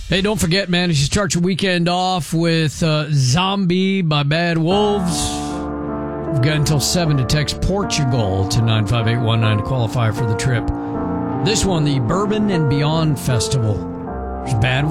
Hey, don't forget, man, as you start your weekend off with Zombie by Bad Wolves, you've got until 7 to text Portugal to 95819 to qualify for the trip. This one, the Bourbon and Beyond Festival. There's Bad